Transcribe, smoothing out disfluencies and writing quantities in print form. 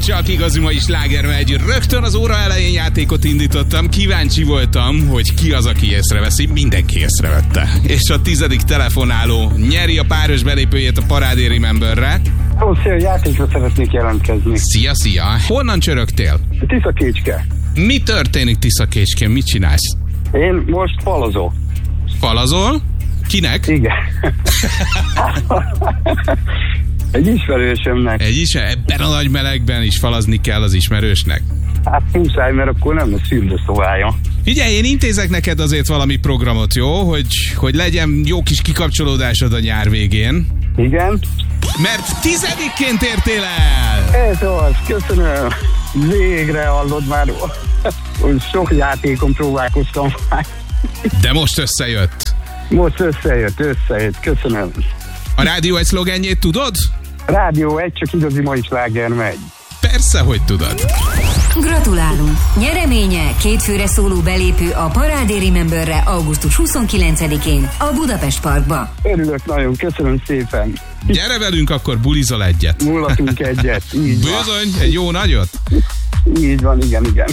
csak igazi mai slágermegy. Rögtön az óra elején játékot indítottam, kíváncsi voltam, hogy ki az, aki észreveszi. Mindenki észrevette. És a 10. telefonáló nyeri a páros belépőjét a Parádé Rememberre. Szia, játékra szeretnék jelentkezni. Szia! Honnan csörögtél? Tiszakécske. Mi történik Tiszakécskén? Mit csinálsz? Én most falazok. Falazol? Kinek? Igen. Egy ismerősömnek. Ebben a nagy melegben is falazni kell az ismerősnek? Hát muszáj, mert akkor nem lesz fürdőszobája. Figyelj, én intézek neked azért valami programot, jó? Hogy legyen jó kis kikapcsolódásod a nyár végén. Igen. Mert 10-ként értél el! Ez az, köszönöm. Végre hallod már. Sok játékon próbálkoztam már. De most összejött. Most összejött, köszönöm. A Rádió egy szlogenjét tudod? Rádió egy, csak igazi mai sláger megy. Persze, hogy tudod. Gratulálunk! Nyereménye 2 főre szóló belépő a Parádé Rememberre augusztus 29-én a Budapest Parkba. Örülök nagyon, köszönöm szépen. Gyere velünk, akkor bulizol egyet. Mulatunk egyet, így van. Bizony, egy jó nagyot? Így van, igen.